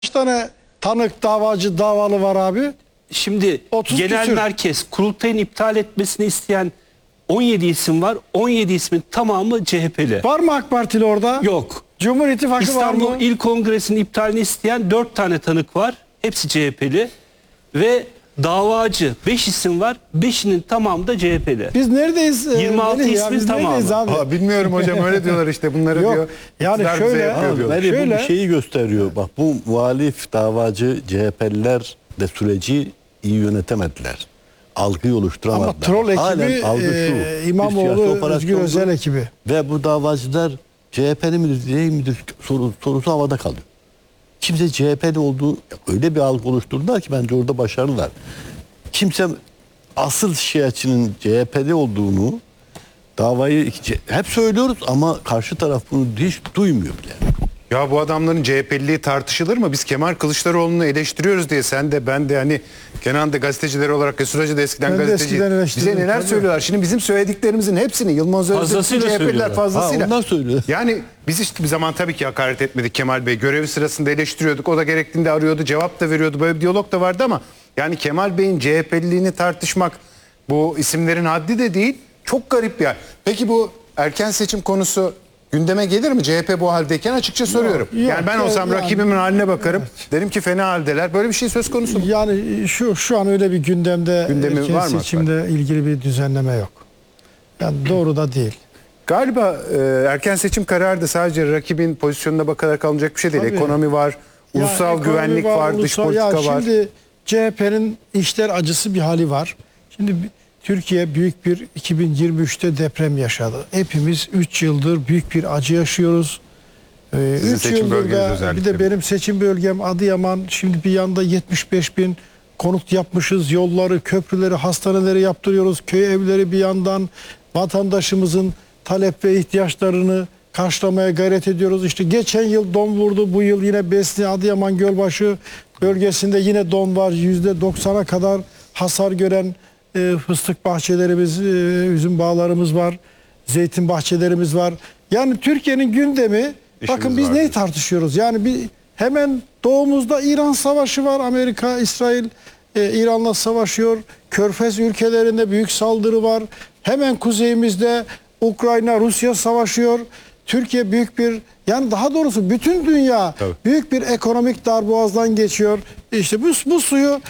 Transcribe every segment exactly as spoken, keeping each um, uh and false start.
Kaç tane tanık, davacı, davalı var abi? Şimdi otuz genel küsür. merkez kurultayın iptal etmesini isteyen on yedi isim var. on yedi ismin tamamı C H P'li. Var mı AK Partili orada? Yok. Cumhur İttifakı var İstanbul mı? İl Kongresi'nin iptalini isteyen dört tane tanık var. Hepsi C H P'li. Ve davacı beş isim var. beşinin tamamı da C H P'li. Biz neredeyiz? e, yirmi altı Melih ya? ismin Biz neredeyiz tamamı. abi? Aa, bilmiyorum hocam, öyle diyorlar işte bunları Yok, diyor. yani İktidar şöyle- bize yapıyor Abi, diyor. Meri bu Şöyle- bir şeyi gösteriyor. Bak, bu muhalif davacı C H P'liler de süreci iyi yönetemediler. Algıyı oluşturamadılar. Ama troll ekibi Halen algı şu. e, Bir İmamoğlu, siyasi Özgür operasyondu Özel ekibi. Ve bu davacılar C H P'li midir değil midir soru, sorusu havada kalıyor. Kimse C H P'li olduğu öyle bir algı oluşturdular ki bence orada başarılılar. Kimse asıl şikayetçinin C H P'li olduğunu, davayı hep söylüyoruz ama karşı taraf bunu hiç duymuyor bile. Ya bu adamların C H P'liliği tartışılır mı? Biz Kemal Kılıçdaroğlu'nu eleştiriyoruz diye sen de ben de hani Kenan da gazetecileri olarak Resulacı da eskiden Ben de gazeteci. eskiden eleştirdim, Bize neler tabii. söylüyorlar? Şimdi bizim söylediklerimizin hepsini Yılmaz Özdemir Fazlasıyla C H P'liler söylüyorlar. fazlasıyla. Ha, ondan söylüyor. Yani biz hiçbir zaman tabii ki hakaret etmedik Kemal Bey. Görevi sırasında eleştiriyorduk. O da gerektiğinde arıyordu, cevap da veriyordu. Böyle bir diyalog da vardı ama yani Kemal Bey'in C H P'liliğini tartışmak bu isimlerin haddi de değil. Çok garip ya. Peki bu erken seçim konusu gündeme gelir mi? C H P bu haldeyken açıkça soruyorum. yok, yani ben olsam yani- rakibimin haline bakarım. Derim ki fena haldeler. Böyle bir şey söz konusu mu? Yani şu şu an öyle bir gündemde Gündemi erken var mı seçimle ilgili bir düzenleme yok. Yani doğru da değil. Galiba e, erken seçim kararı da sadece rakibin pozisyonuna bakarak alınacak bir şey değil. Tabii. Ekonomi var, Ya ulusal ekonomi güvenlik var, dış ulusal- politika ya var. Şimdi C H P'nin işler acısı bir hali var. Şimdi bi- Türkiye büyük bir iki bin yirmi üçte deprem yaşadı. Hepimiz üç yıldır büyük bir acı yaşıyoruz. Ee, Sizin üç seçim yıldır bölgeniz da bir özellikle. de benim seçim bölgem Adıyaman. Şimdi bir yanda yetmiş beş bin konut yapmışız. Yolları, köprüleri, hastaneleri yaptırıyoruz. Köy evleri bir yandan vatandaşımızın talep ve ihtiyaçlarını karşılamaya gayret ediyoruz. İşte geçen yıl don vurdu. Bu yıl yine Besni, Adıyaman, Gölbaşı bölgesinde yine don var. yüzde doksana kadar hasar gören e, fıstık bahçelerimiz, e, üzüm bağlarımız var. Zeytin bahçelerimiz var. Yani Türkiye'nin gündemi, bakın biz var neyi diyorsun. tartışıyoruz? Yani bir hemen doğumuzda İran savaşı var. Amerika, İsrail e, İran'la savaşıyor. Körfez ülkelerinde büyük saldırı var. Hemen kuzeyimizde Ukrayna, Rusya savaşıyor. Türkiye büyük bir, yani daha doğrusu bütün dünya Tabii. büyük bir ekonomik darboğazdan geçiyor. İşte bu, bu suyu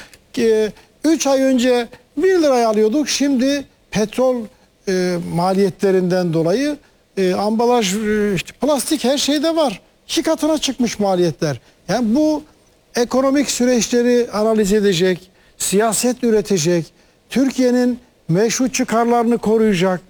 üç ay önce bir liraya alıyorduk. Şimdi petrol e, maliyetlerinden dolayı e, ambalaj, e, işte plastik her şeyde var. İki katına çıkmış maliyetler. Yani bu ekonomik süreçleri analiz edecek, siyaset üretecek, Türkiye'nin meşru çıkarlarını koruyacak,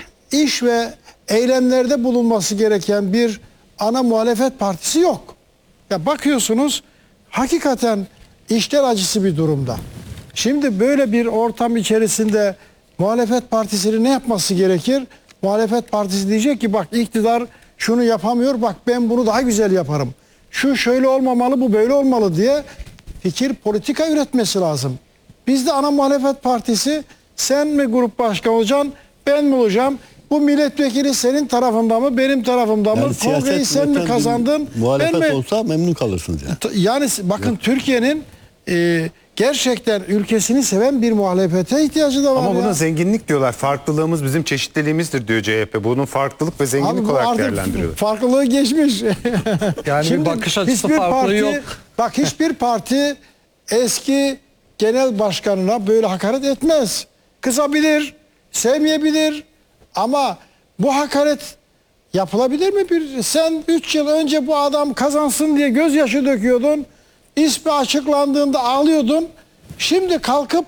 iş ve eylemlerde bulunması gereken bir ana muhalefet partisi yok. Ya bakıyorsunuz hakikaten işler acısı bir durumda. Şimdi böyle bir ortam içerisinde muhalefet partisinin ne yapması gerekir? Muhalefet partisi diyecek ki bak iktidar şunu yapamıyor, bak ben bunu daha güzel yaparım. Şu şöyle olmamalı, bu böyle olmalı diye fikir, politika üretmesi lazım. Biz de ana muhalefet partisi, sen mi grup başkanı olacaksın, ben mi olacağım? Bu milletvekili senin tarafında mı, benim tarafımda mı? Yani Kongreyi siyaset sen mi üreten bir kazandın? muhalefet ben mi? olsa memnun kalırsınız yani. T- Yani bakın Türkiye'nin e, gerçekten ülkesini seven bir muhalefete ihtiyacı da var. Ama ya. buna zenginlik diyorlar. Farklılığımız bizim çeşitliliğimizdir diyor C H P. Bunun farklılık ve zenginlik Abi bu olarak artık değerlendiriyorlar. farklılığı geçmiş. Yani bir bakış açısı hiçbir farklılığı parti, yok. Bak hiçbir parti eski genel başkanına böyle hakaret etmez. Kızabilir, sevmeyebilir ama bu hakaret yapılabilir mi? Bir, sen üç yıl önce bu adam kazansın diye gözyaşı döküyordun. İsmi açıklandığında ağlıyordun. Şimdi kalkıp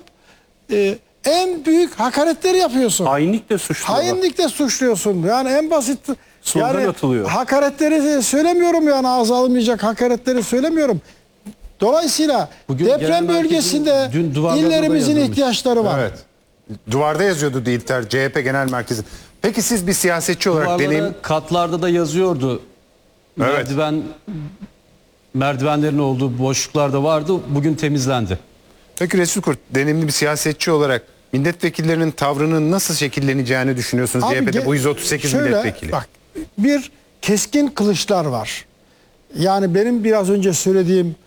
e, en büyük hakaretleri yapıyorsun. Hainlikle suçluyorlar. Hainlikle suçluyorsun. Yani en basit Soldan yani atılıyor. hakaretleri söylemiyorum, yani ağza alınmayacak hakaretleri söylemiyorum. Dolayısıyla Bugün genel deprem merkezin bölgesinde dün duvarlarında illerimizin yazılmış. ihtiyaçları var. Evet. Duvarda yazıyordu Dilter C H P Genel Merkezi. Peki siz bir siyasetçi olarak Duvarlara, deneyim... katlarda da yazıyordu. Evet. Merdiven merdivenlerin olduğu boşluklar da vardı. Bugün temizlendi. Peki Resul Kurt, deneyimli bir siyasetçi olarak milletvekillerinin tavrının nasıl şekilleneceğini düşünüyorsunuz? Abi C H P'de ge- bu yüz otuz sekiz şöyle, milletvekili. Bak, bir keskin kılıçlar var. Yani benim biraz önce söylediğim